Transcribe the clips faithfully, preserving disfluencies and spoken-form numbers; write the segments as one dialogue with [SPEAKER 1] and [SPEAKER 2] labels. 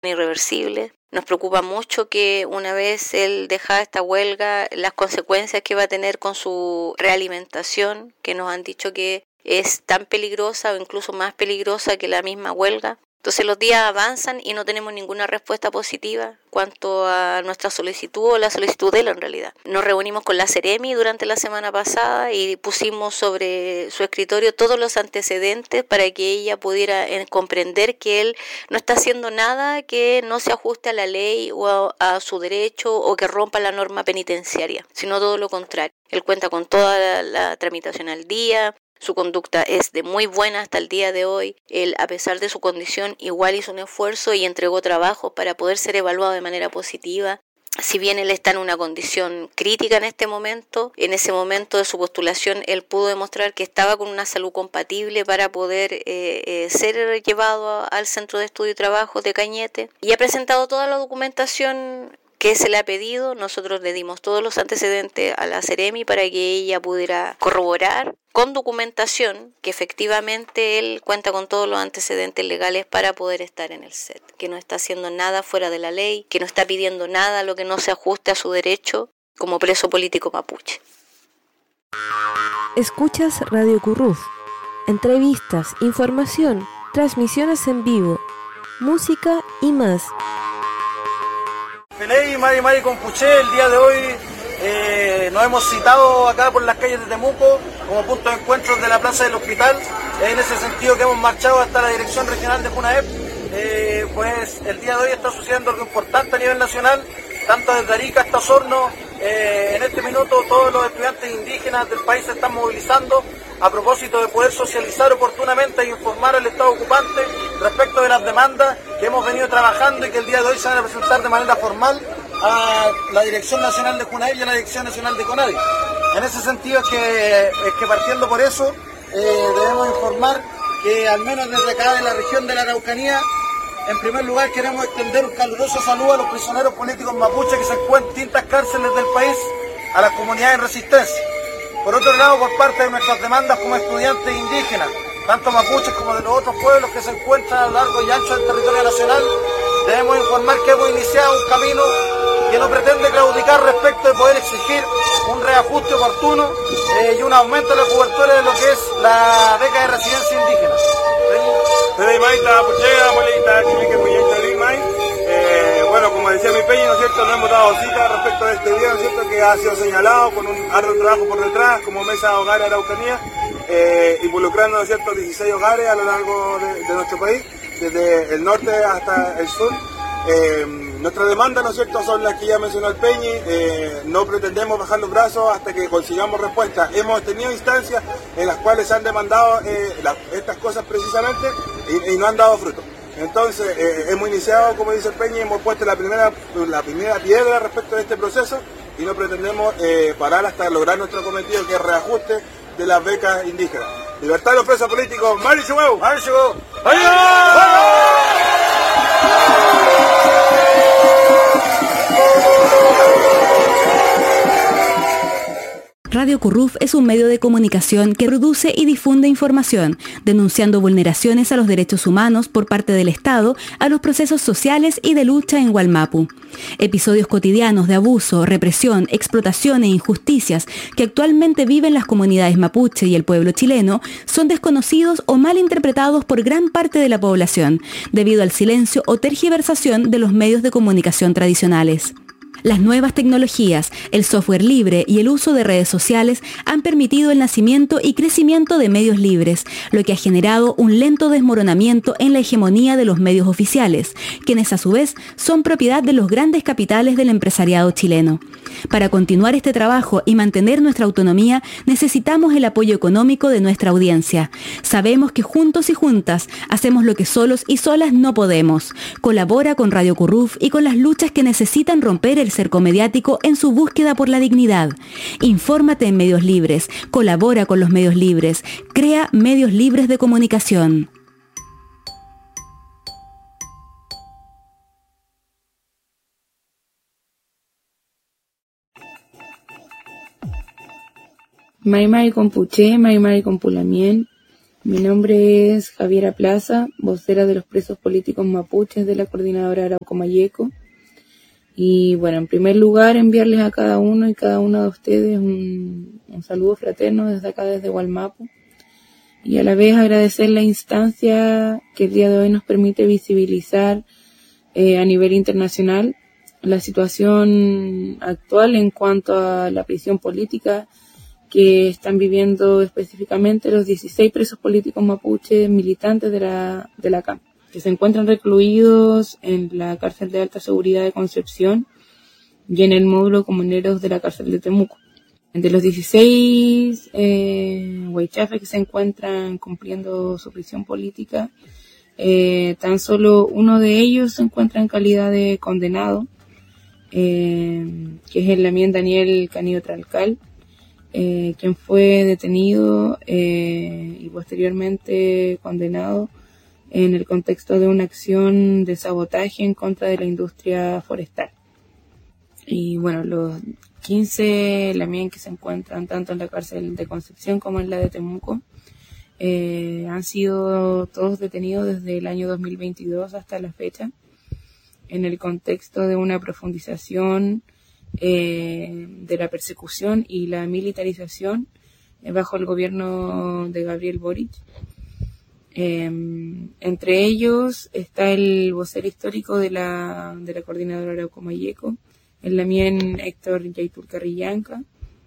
[SPEAKER 1] irreversible. Nos preocupa mucho que una vez él deja esta huelga, las consecuencias que va a tener con su realimentación, que nos han dicho que es tan peligrosa o incluso más peligrosa que la misma huelga. Entonces los días avanzan y no tenemos ninguna respuesta positiva cuanto a nuestra solicitud o la solicitud de él en realidad. Nos reunimos con la Seremi durante la semana pasada y pusimos sobre su escritorio todos los antecedentes para que ella pudiera comprender que él no está haciendo nada que no se ajuste a la ley o a, a su derecho o que rompa la norma penitenciaria, sino todo lo contrario. Él cuenta con toda la, la tramitación al día. Su conducta es de muy buena hasta el día de hoy. Él, a pesar de su condición, igual hizo un esfuerzo y entregó trabajo para poder ser evaluado de manera positiva. Si bien él está en una condición crítica en este momento, en ese momento de su postulación él pudo demostrar que estaba con una salud compatible para poder eh, eh, ser llevado a, al Centro de Estudio y Trabajo de Cañete y ha presentado toda la documentación que se le ha pedido. Nosotros le dimos todos los antecedentes a la Seremi para que ella pudiera corroborar con documentación que efectivamente él cuenta con todos los antecedentes legales para poder estar en el S E T, que no está haciendo nada fuera de la ley, que no está pidiendo nada a lo que no se ajuste a su derecho como preso político mapuche.
[SPEAKER 2] Escuchas Radio Curruf, entrevistas, información, transmisiones en vivo, música y más.
[SPEAKER 3] Peley, Mari Mari Compuché, el día de hoy eh, nos hemos citado acá por las calles de Temuco como punto de encuentro de la plaza del hospital. En ese sentido que hemos marchado hasta la dirección regional de FUNAEP. Eh, pues el día de hoy está sucediendo algo importante a nivel nacional, tanto desde Arica hasta Osorno. Eh, en este minuto todos los estudiantes indígenas del país se están movilizando a propósito de poder socializar oportunamente e informar al Estado ocupante respecto de las demandas que hemos venido trabajando y que el día de hoy se van a presentar de manera formal a la Dirección Nacional de FUNAEP y a la Dirección Nacional de CONADI. En ese sentido es que, es que partiendo por eso eh, debemos informar que al menos desde acá de la región de la Araucanía, en primer lugar queremos extender un caluroso saludo a los prisioneros políticos mapuches que se encuentran en distintas cárceles del país, a las comunidades en resistencia. Por otro lado, por parte de nuestras demandas como estudiantes indígenas, tanto mapuches como de los otros pueblos que se encuentran a lo largo y ancho del territorio nacional, debemos informar que hemos iniciado un camino que no pretende claudicar respecto de poder exigir un reajuste oportuno eh, y un aumento de la cobertura de lo que es la beca de residencia indígena.
[SPEAKER 4] Eh, bueno, como decía mi Peña, ¿no es cierto?, no hemos dado cita respecto a este día, ¿no es cierto?, que ha sido señalado con un arduo trabajo por detrás, como Mesa de Hogares Araucanía, eh, involucrando, ¿no es cierto?, dieciséis hogares a lo largo de, de nuestro país, desde el norte hasta el sur. Eh, nuestras demandas, ¿no es cierto?, son las que ya mencionó el Peñi. Eh, no pretendemos bajar los brazos hasta que consigamos respuesta. Hemos tenido instancias en las cuales se han demandado eh, la, estas cosas precisamente y, y no han dado fruto. Entonces, eh, hemos iniciado, como dice el Peñi, hemos puesto la primera, la primera piedra respecto a este proceso y no pretendemos eh, parar hasta lograr nuestro cometido, que es reajuste de las becas indígenas. Libertad de los presos políticos. ¡Mari Chihuahua! ¡Mari Chihuahua!
[SPEAKER 5] Radio Curruf es un medio de comunicación que produce y difunde información, denunciando vulneraciones a los derechos humanos por parte del Estado a los procesos sociales y de lucha en Wallmapu. Episodios cotidianos de abuso, represión, explotación e injusticias que actualmente viven las comunidades mapuche y el pueblo chileno son desconocidos o mal interpretados por gran parte de la población, debido al silencio o tergiversación de los medios de comunicación tradicionales. Las nuevas tecnologías, el software libre y el uso de redes sociales han permitido el nacimiento y crecimiento de medios libres, lo que ha generado un lento desmoronamiento en la hegemonía de los medios oficiales, quienes a su vez son propiedad de los grandes capitales del empresariado chileno. Para continuar este trabajo y mantener nuestra autonomía, necesitamos el apoyo económico de nuestra audiencia. Sabemos que juntos y juntas hacemos lo que solos y solas no podemos. Colabora con Radio Curruf y con las luchas que necesitan romper el cerco mediático en su búsqueda por la dignidad. Infórmate en medios libres, colabora con los medios libres, crea medios libres de comunicación.
[SPEAKER 6] Mai Mai Compuché, Mai Mai Compulamien, Mi nombre es Javiera Plaza, vocera de los presos políticos mapuches de la Coordinadora Arauco Mayeco. Y bueno, en primer lugar, enviarles a cada uno y cada una de ustedes un, un saludo fraterno desde acá, desde Gualmapu. Y a la vez agradecer la instancia que el día de hoy nos permite visibilizar eh, a nivel internacional la situación actual en cuanto a la prisión política que están viviendo específicamente los dieciséis presos políticos mapuches militantes de la, de la C A M, que se encuentran recluidos en la cárcel de alta seguridad de Concepción y en el módulo comuneros de la cárcel de Temuco. De los dieciséis eh, huaychafes que se encuentran cumpliendo su prisión política, eh, tan solo uno de ellos se encuentra en calidad de condenado, eh, que es el Lamien Daniel Canido Tralcal, eh, quien fue detenido eh, y posteriormente condenado en el contexto de una acción de sabotaje en contra de la industria forestal. Y bueno, los quince Lamien que se encuentran tanto en la cárcel de Concepción como en la de Temuco eh, han sido todos detenidos desde el año dos mil veintidós hasta la fecha, en el contexto de una profundización eh, de la persecución y la militarización eh, bajo el gobierno de Gabriel Boric. Eh, entre ellos está el vocero histórico de la, de la Coordinadora Arauco Mayeco, el Lamien Héctor Yaitul Carrillanca,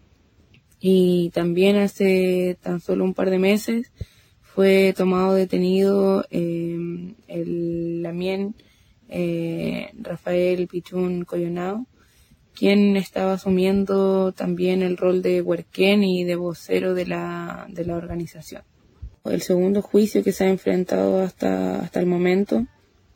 [SPEAKER 6] y también hace tan solo un par de meses fue tomado detenido eh, el Lamien eh, Rafael Pichún Coyonao, quien estaba asumiendo también el rol de huerquén y de vocero de la, de la organización. El segundo juicio que se ha enfrentado hasta, hasta el momento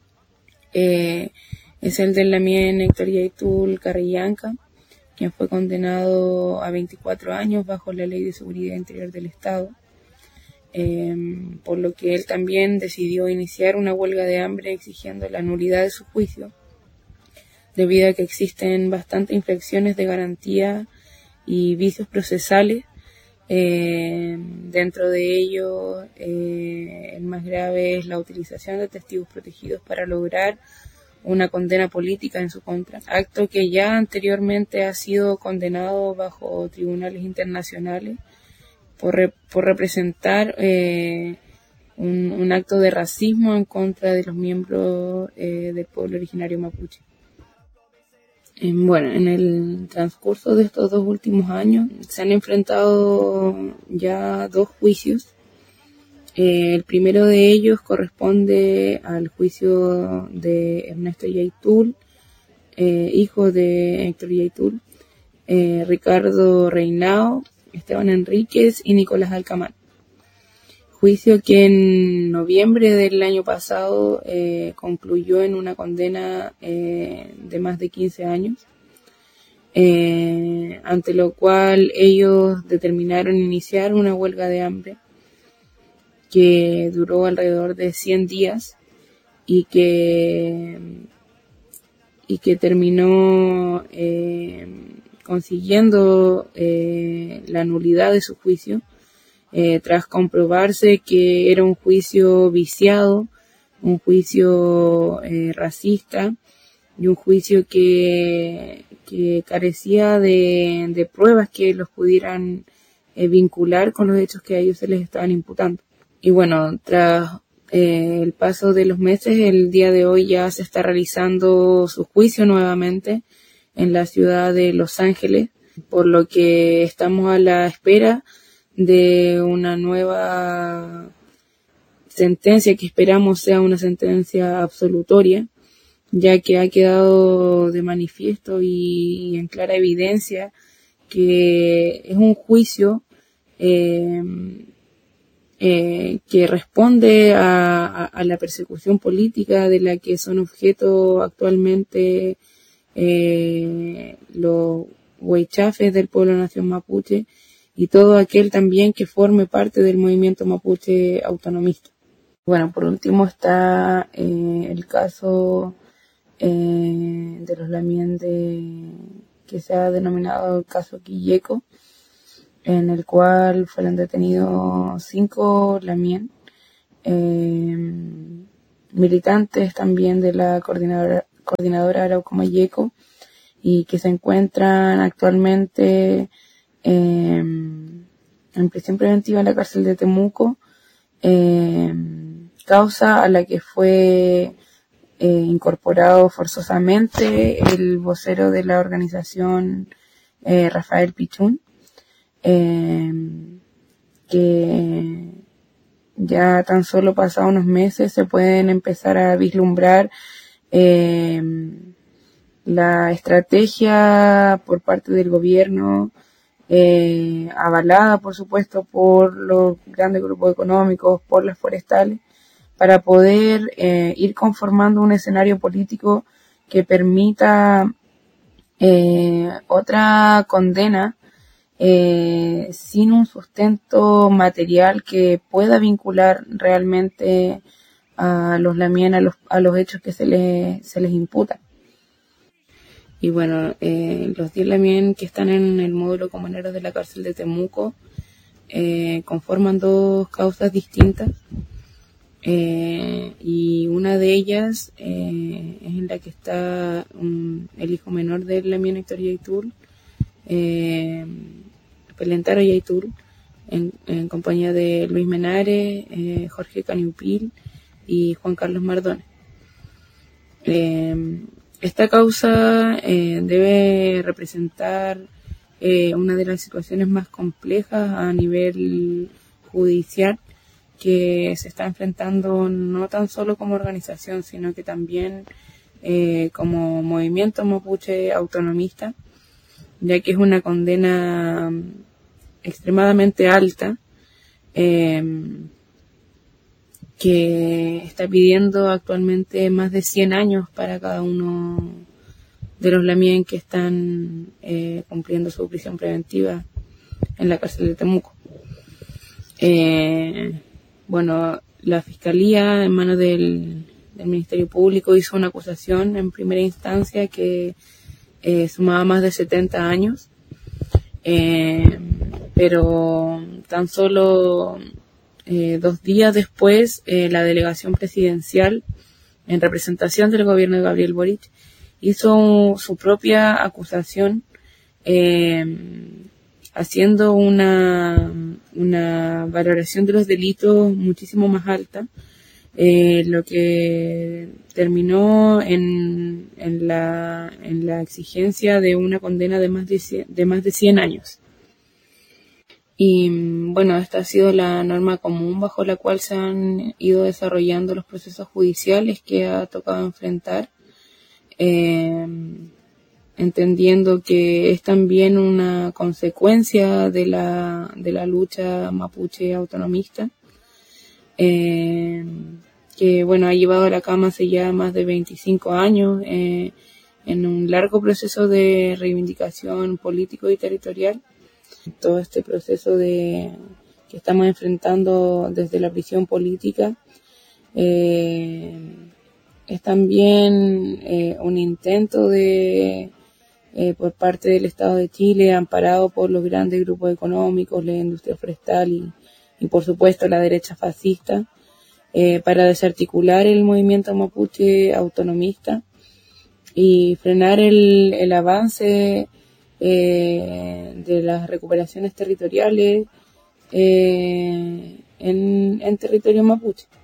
[SPEAKER 6] eh, es el del Lamien Héctor Yaitul Carrillanca, quien fue condenado a veinticuatro años bajo la Ley de Seguridad Interior del Estado, eh, por lo que él también decidió iniciar una huelga de hambre exigiendo la nulidad de su juicio, debido a que existen bastantes infracciones de garantía y vicios procesales. Eh, dentro de ello, eh, el más grave es la utilización de testigos protegidos para lograr una condena política en su contra, acto que ya anteriormente ha sido condenado bajo tribunales internacionales por, re, por representar eh, un, un acto de racismo en contra de los miembros eh, del pueblo originario mapuche. Eh, bueno, en el transcurso de estos dos últimos años se han enfrentado ya dos juicios. Eh, el primero de ellos corresponde al juicio de Ernesto Yaitul, eh, hijo de Héctor Yaitul, eh, Ricardo Reinao, Esteban Enríquez y Nicolás Alcamán. Juicio que en noviembre del año pasado eh, concluyó en una condena eh, de más de quince años, eh, ante lo cual ellos determinaron iniciar una huelga de hambre que duró alrededor de cien días y que, y que terminó eh, consiguiendo eh, la nulidad de su juicio, eh, tras comprobarse que era un juicio viciado, un juicio eh, racista y un juicio que, que carecía de, de pruebas que los pudieran eh, vincular con los hechos que a ellos se les estaban imputando. Y bueno, tras eh, el paso de los meses, el día de hoy ya se está realizando su juicio nuevamente en la ciudad de Los Ángeles, por lo que estamos a la espera de una nueva sentencia que esperamos sea una sentencia absolutoria, ya que ha quedado de manifiesto y en clara evidencia que es un juicio eh, Eh, que responde a, a, a la persecución política de la que son objeto actualmente eh, los huaychafes del pueblo nación mapuche y todo aquel también que forme parte del movimiento mapuche autonomista. Bueno, por último está eh, el caso eh, de los Lamien de, que se ha denominado el caso Quilleco, en el cual fueron detenidos cinco Lamien eh, militantes también de la coordinadora, coordinadora Arauco Mayeco, y que se encuentran actualmente eh, en prisión preventiva en la cárcel de Temuco, eh, causa a la que fue eh, incorporado forzosamente el vocero de la organización, eh, Rafael Pichún, eh, que ya tan solo pasados unos meses se pueden empezar a vislumbrar eh, la estrategia por parte del gobierno, eh, avalada por supuesto por los grandes grupos económicos, por las forestales, para poder eh, ir conformando un escenario político que permita eh, otra condena eh, sin un sustento material que pueda vincular realmente a los lamien a los, a los hechos que se les, se les imputan. Y bueno, eh, los diez lamien que están en el módulo comuneros de la cárcel de Temuco eh, conforman dos causas distintas. Eh, y una de ellas eh, es en la que está un, el hijo menor del lamien Héctor Yaitul, eh, Pelentaro Yaitul, en, en compañía de Luis Menares, eh, Jorge Caniupil y Juan Carlos Mardones. Eh, esta causa eh, debe representar eh, una de las situaciones más complejas a nivel judicial que se está enfrentando no tan solo como organización, sino que también eh, como movimiento mapuche autonomista, ya que es una condena extremadamente alta eh, que está pidiendo actualmente más de cien años para cada uno de los lamien que están eh, cumpliendo su prisión preventiva en la cárcel de Temuco. Eh, Bueno, la Fiscalía, en manos del, del Ministerio Público, hizo una acusación en primera instancia que eh, sumaba más de setenta años, eh, pero tan solo eh, dos días después, eh, la delegación presidencial, en representación del gobierno de Gabriel Boric, hizo su propia acusación, eh, haciendo una, una valoración de los delitos muchísimo más alta, eh, lo que terminó en, en, la, en la exigencia de una condena de más de cien, de más de cien años. Y bueno, esta ha sido la norma común bajo la cual se han ido desarrollando los procesos judiciales que ha tocado enfrentar, eh, entendiendo que es también una consecuencia de la, de la lucha mapuche autonomista, eh, que bueno, ha llevado a la cama hace ya más de veinticinco años, eh, en un largo proceso de reivindicación político y territorial. Todo este proceso de que estamos enfrentando desde la prisión política eh, es también eh, un intento de Eh, por parte del Estado de Chile, amparado por los grandes grupos económicos, la industria forestal y, y por supuesto la derecha fascista, eh, para desarticular el movimiento mapuche autonomista y frenar el, el avance eh, de las recuperaciones territoriales eh, en, en territorio mapuche.